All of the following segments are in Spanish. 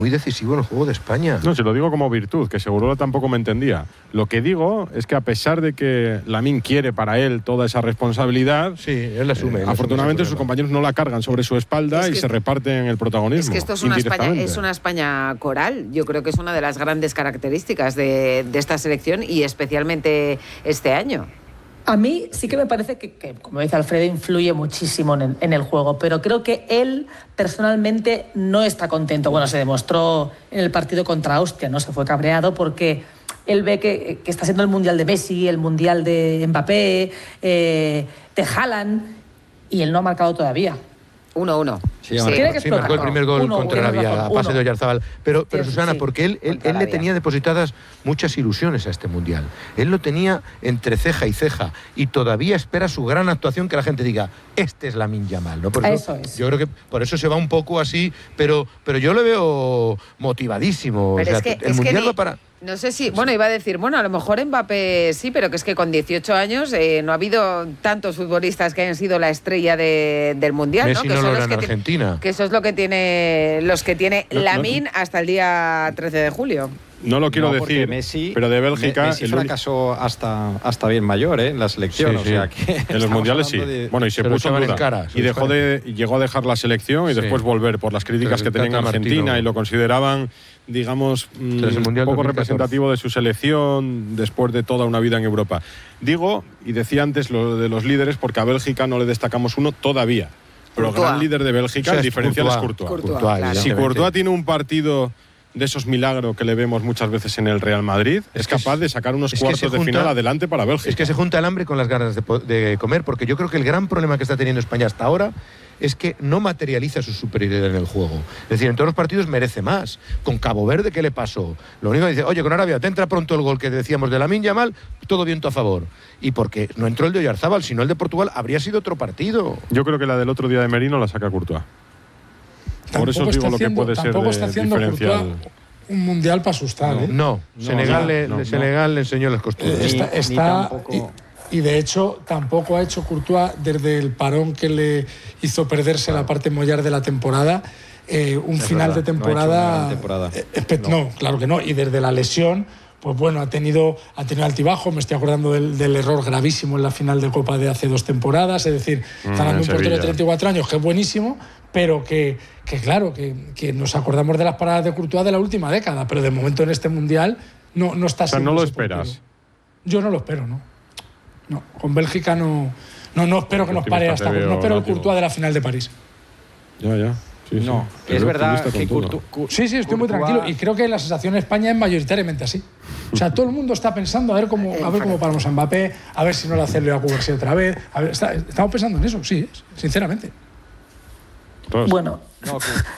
muy decisivo en el juego de España. No, se lo digo como virtud, que Segurola tampoco me entendía. Lo que digo es que a pesar de que Lamine quiere para él toda esa responsabilidad, sí, él la asume. Afortunadamente sus compañeros no la cargan sobre su espalda y se reparten el protagonismo. Es que esto es una España coral. Yo creo que es una de las grandes características de esta selección y especialmente este año. A mí sí que me parece que, como dice Alfredo, influye muchísimo en el juego, pero creo que él personalmente no está contento. Bueno, se demostró en el partido contra Austria, ¿no? Se fue cabreado porque él ve que está siendo el Mundial de Messi, el Mundial de Mbappé, de Haaland, y él no ha marcado todavía. 1-1. Sí, marcó el primer gol contra Arabia a pase de Oyarzabal. Pero Susana, porque él le tenía depositadas muchas ilusiones a este Mundial. Él lo tenía entre ceja y ceja y todavía espera su gran actuación, que la gente diga, este es Lamine Yamal, ¿no? Por eso es. Yo creo que por eso se va un poco así, pero yo le veo motivadísimo. Pero o sea, el Mundial va para... No sé si, bueno, iba a decir, bueno, a lo mejor Mbappé sí, pero que es que con 18 años no ha habido tantos futbolistas que hayan sido la estrella del Mundial, Messi, ¿no? Que no son lo los era en Argentina. Que eso es lo que tiene Lamine hasta el día 13 de julio. No lo quiero decir, Messi, pero de Bélgica... Messi fracasó hasta bien mayor, en la selección. Sí, o sea, que en los mundiales sí. Bueno, y se puso en duda. Y llegó a dejar la selección y después volver por las críticas que tenían en Argentina y lo consideraban, digamos, un poco representativo de su selección después de toda una vida en Europa. Digo, y decía antes lo de los líderes, porque a Bélgica no le destacamos uno todavía. Pero el gran líder de Bélgica, el diferencial es Courtois. Claro. Si Courtois tiene un partido de esos milagros que le vemos muchas veces en el Real Madrid, es capaz de sacar unos cuartos de final adelante para Bélgica. Es que se junta el hambre con las ganas de comer, porque yo creo que el gran problema que está teniendo España hasta ahora es que no materializa su superioridad en el juego. Es decir, en todos los partidos merece más. Con Cabo Verde, ¿qué le pasó? Lo único que dice, oye, con Arabia, te entra pronto el gol que decíamos de Lamine Yamal, todo viento a favor. Y porque no entró el de Oyarzabal, sino el de Portugal, habría sido otro partido. Yo creo que la del otro día de Merino la saca Courtois. Por eso os digo lo que puede ser diferencial. Un mundial para asustar, ¿eh? No, Senegal le enseñó las costumbres. Y de hecho, tampoco ha hecho Courtois desde el parón que le hizo perderse la parte mollar de la temporada, final de temporada. No, claro que no. Y desde la lesión, pues bueno, ha tenido altibajo. Me estoy acordando del error gravísimo en la final de Copa de hace 2 temporadas. Es decir, está dando un portero de 34 años que es buenísimo, pero que nos acordamos de las paradas de Courtois de la última década, pero de momento en este Mundial no está siendo. O sea, no lo esperas. Yo no lo espero, ¿no? No, con Bélgica no espero que nos pare hasta. No espero el Courtois de la final de París. Ya. Sí, no, es verdad que Courtois. Sí, estoy muy tranquilo y creo que la sensación en España es mayoritariamente así. O sea, todo el mundo está pensando a ver cómo paramos a Mbappé, a ver si no lo hace Leo a Cubarsí otra vez. Estamos pensando en eso, sí, sinceramente. Bueno. No,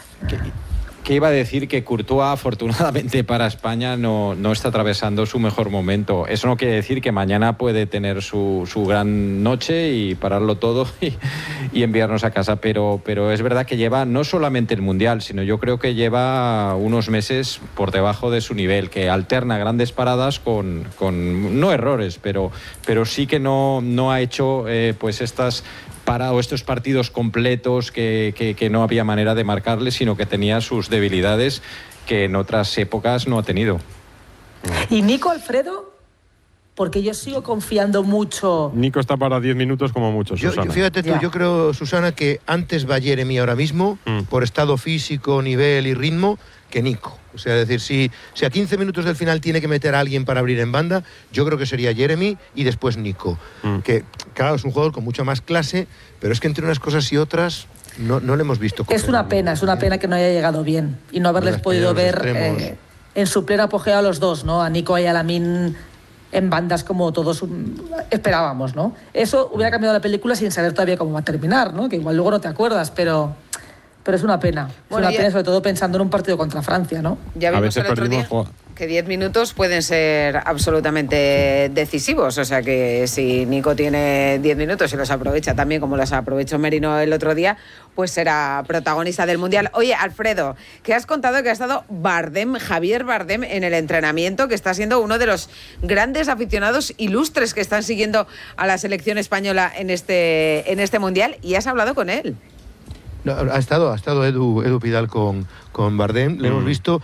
que iba a decir que Courtois, afortunadamente para España, no está atravesando su mejor momento. Eso no quiere decir que mañana puede tener su gran noche y pararlo todo y enviarnos a casa, pero es verdad que lleva no solamente el Mundial, sino yo creo que lleva unos meses por debajo de su nivel, que alterna grandes paradas con no errores, pero sí que no ha hecho pues estos partidos completos que no había manera de marcarle, sino que tenía sus debilidades que en otras épocas no ha tenido. ¿Y Nico, Alfredo? Porque yo sigo confiando mucho. Nico está para 10 minutos como mucho, Susana. Fíjate tú, yo creo, Susana, que antes va Jeremy ahora mismo, por estado físico, nivel y ritmo, que Nico. O sea, es decir, si a 15 minutos del final tiene que meter a alguien para abrir en banda, yo creo que sería Jeremy y después Nico. Que, claro, es un jugador con mucha más clase, pero es que entre unas cosas y otras no le hemos visto. Es una pena que no haya llegado bien y no haberles podido ver en su pleno apogeo a los dos, ¿no? A Nico y a Lamine en bandas como todos esperábamos, ¿no? Eso hubiera cambiado la película sin saber todavía cómo va a terminar, ¿no? Que igual luego no te acuerdas, pero es una pena. Bueno, es una pena, sobre todo pensando en un partido contra Francia, ¿no? Ya vimos el otro día que 10 minutos pueden ser absolutamente decisivos. O sea que si Nico tiene 10 minutos y los aprovecha también como los aprovechó Merino el otro día, pues será protagonista del Mundial. Oye, Alfredo, que has contado que ha estado Javier Bardem en el entrenamiento, que está siendo uno de los grandes aficionados ilustres que están siguiendo a la selección española en este Mundial, y has hablado con él. No, ha estado Edu Pidal con Bardem, le hemos visto